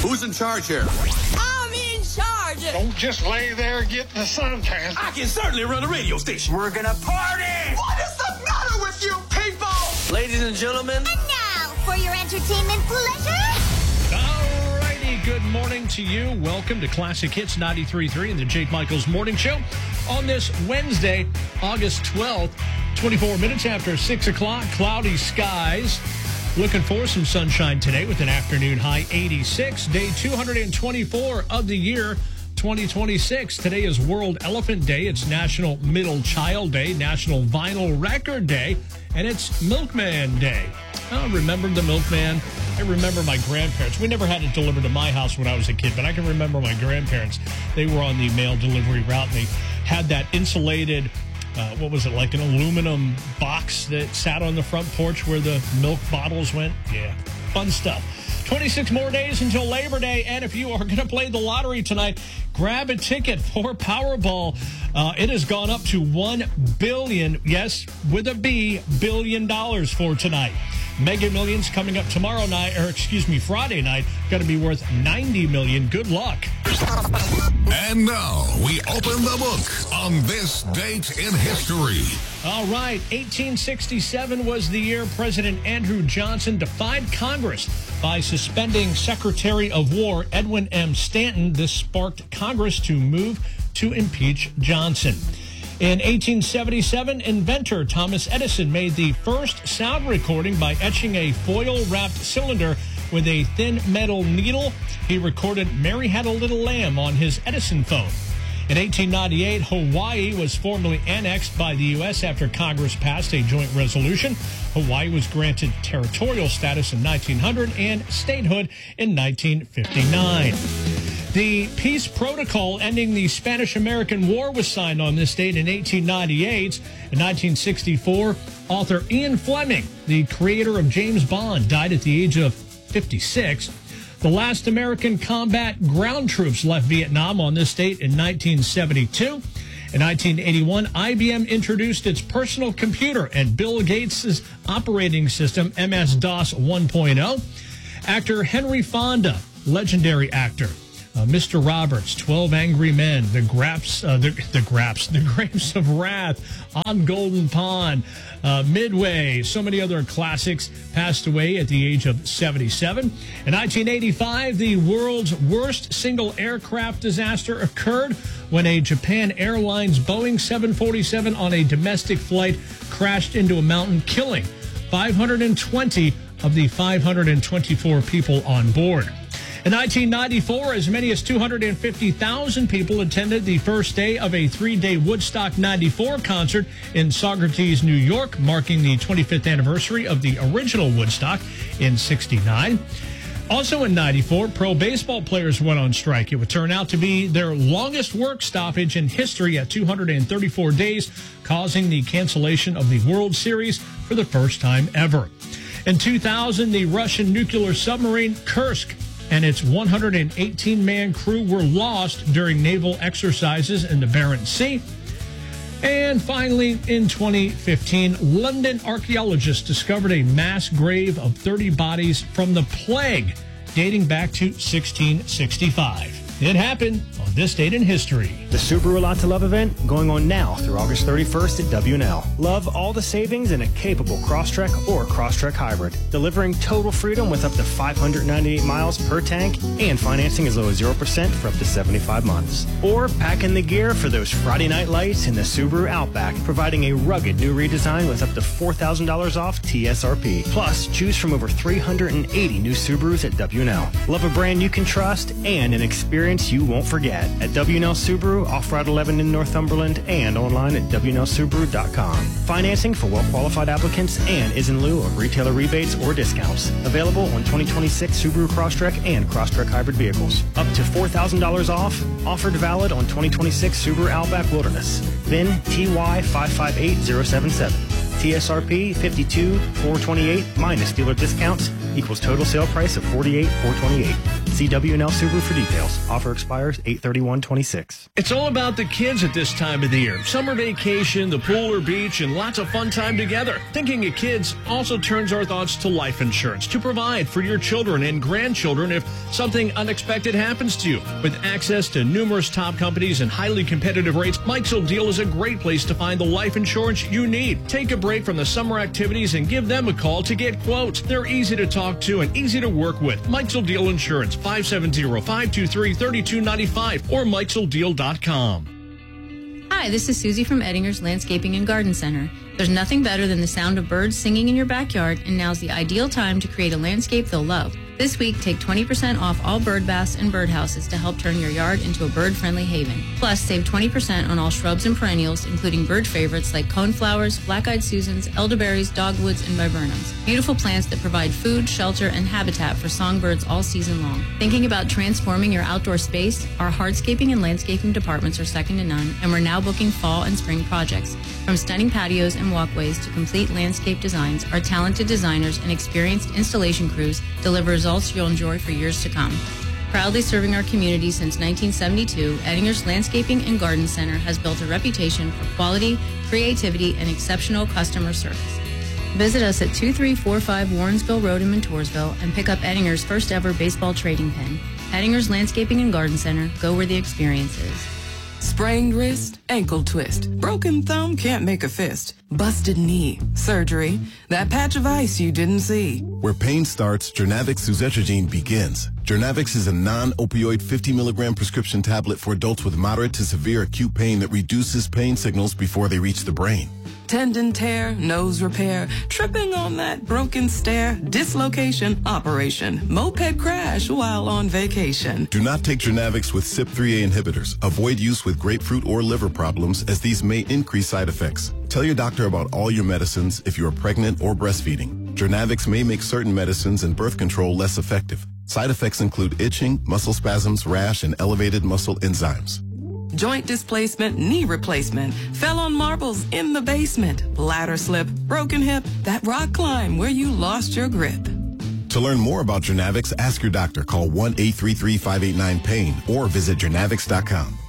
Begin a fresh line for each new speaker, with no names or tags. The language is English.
Who's in charge here?
I'm in charge.
Don't just lay there getting the suntan.
I can certainly run a radio station.
We're gonna party.
What is the matter with you people?
Ladies and gentlemen.
And now, for your entertainment pleasure.
All righty, good morning to you. Welcome to Classic Hits 93.3 and the Jake Michaels Morning Show on this Wednesday, August 12th, 24 minutes after 6 o'clock. Cloudy skies. Looking for some sunshine today with an afternoon high 86. Day 224 of the year 2026. Today is World Elephant Day. It's National Middle Child Day, National Vinyl Record Day, and it's Milkman Day. I remember the milkman. I remember my grandparents. We never had it delivered to my house when I was a kid, but I can remember my grandparents. They were on the mail delivery route, and they had that insulated, what was it, like an aluminum box that sat on the front porch where the milk bottles went? Yeah, fun stuff. 26 more days until Labor Day, and if you are going to play the lottery tonight, grab a ticket for Powerball. It has gone up to $1 billion, yes, with a B, $billion for tonight. Mega Millions coming up tomorrow night, Friday night, going to be worth $90 million. Good luck.
And now we open the book on this date in history.
All right, 1867 was the year President Andrew Johnson defied Congress by suspending Secretary of War Edwin M. Stanton. This sparked Congress to move to impeach Johnson. In 1877, inventor Thomas Edison made the first sound recording by etching a foil-wrapped cylinder with a thin metal needle. He recorded "Mary Had a Little Lamb" on his Edison phone. In 1898, Hawaii was formally annexed by the U.S. after Congress passed a joint resolution. Hawaii was granted territorial status in 1900 and statehood in 1959. The peace protocol ending the Spanish-American War was signed on this date in 1898. In 1964, author Ian Fleming, the creator of James Bond, died at the age of 56. The last American combat ground troops left Vietnam on this date in 1972. In 1981, IBM introduced its personal computer and Bill Gates' operating system, MS-DOS 1.0. Actor Henry Fonda, legendary actor. Mr. Roberts, 12 Angry Men, The Grapes of Wrath, On Golden Pond, Midway, so many other classics, passed away at the age of 77. In 1985, the world's worst single aircraft disaster occurred when a Japan Airlines Boeing 747 on a domestic flight crashed into a mountain, killing 520 of the 524 people on board. In 1994, as many as 250,000 people attended the first day of a 3-day Woodstock 94 concert in Saugerties, New York, marking the 25th anniversary of the original Woodstock in '69. Also in 94, pro baseball players went on strike. It would turn out to be their longest work stoppage in history at 234 days, causing the cancellation of the World Series for the first time ever. In 2000, the Russian nuclear submarine Kursk and its 118-man crew were lost during naval exercises in the Barents Sea. And finally, in 2015, London archaeologists discovered a mass grave of 30 bodies from the plague dating back to 1665. It happened on this date in history.
The Subaru Lot to Love event going on now through August 31st at W&L. Love all the savings in a capable Crosstrek or Crosstrek Hybrid, delivering total freedom with up to 598 miles per tank and financing as low as 0% for up to 75 months. Or pack in the gear for those Friday night lights in the Subaru Outback, providing a rugged new redesign with up to $4,000 off TSRP. Plus, choose from over 380 new Subarus at W&L. Love a brand you can trust and an experience you won't forget at W&L Subaru, off-route 11 in Northumberland, and online at WNLSubaru.com. Financing for well-qualified applicants and is in lieu of retailer rebates or discounts. Available on 2026 Subaru Crosstrek and Crosstrek Hybrid vehicles. Up to $4,000 off. Offered valid on 2026 Subaru Outback Wilderness. VIN TY558077. TSRP 52,428 minus dealer discounts equals total sale price of $48,428. See WNL Subaru for details. Offer expires 8/31/26.
It's all about the kids at this time of the year. Summer vacation, the pool or beach, and lots of fun time together. Thinking of kids also turns our thoughts to life insurance to provide for your children and grandchildren if something unexpected happens to you. With access to numerous top companies and highly competitive rates, Mike's Old Deal is a great place to find the life insurance you need. Take a break from the summer activities and give them a call to get quotes. They're easy to talk to and easy to work with. Mike's Old Deal Insurance, 570-523-3295 or Mike'sOldDeal.com.
Hi, this is Susie from Ettinger's Landscaping and Garden Center. There's nothing better than the sound of birds singing in your backyard, and now's the ideal time to create a landscape they'll love. This week, take 20% off all bird baths and birdhouses to help turn your yard into a bird-friendly haven. Plus, save 20% on all shrubs and perennials, including bird favorites like coneflowers, black-eyed Susans, elderberries, dogwoods, and viburnums. Beautiful plants that provide food, shelter, and habitat for songbirds all season long. Thinking about transforming your outdoor space? Our hardscaping and landscaping departments are second to none, and we're now booking fall and spring projects. From stunning patios and walkways to complete landscape designs, our talented designers and experienced installation crews deliver results you'll enjoy for years to come. Proudly serving our community since 1972, Ettinger's Landscaping and Garden Center has built a reputation for quality, creativity, and exceptional customer service. Visit us at 2345 Warrensville Road in Montoursville and pick up Ettinger's first ever baseball trading pin. Ettinger's Landscaping and Garden Center, go where the experience is.
Sprained wrist, ankle twist, broken thumb, can't make a fist, busted knee, surgery, that patch of ice you didn't see.
Where pain starts, Jernavix suzetrigine begins. Jernavix is a non-opioid 50-milligram prescription tablet for adults with moderate to severe acute pain that reduces pain signals before they reach the brain.
Tendon tear, nose repair, tripping on that broken stair, dislocation, operation, moped crash while on vacation.
Do not take Jernavix with CYP3A inhibitors. Avoid use with grapefruit or liver problems as these may increase side effects. Tell your doctor about all your medicines if you are pregnant or breastfeeding. Jernavix may make certain medicines and birth control less effective. Side effects include itching, muscle spasms, rash, and elevated muscle enzymes.
Joint displacement, knee replacement, fell on marbles in the basement, ladder slip, broken hip, that rock climb where you lost your grip.
To learn more about Jernavix, ask your doctor. Call 1-833-589-PAIN or visit Jernavix.com.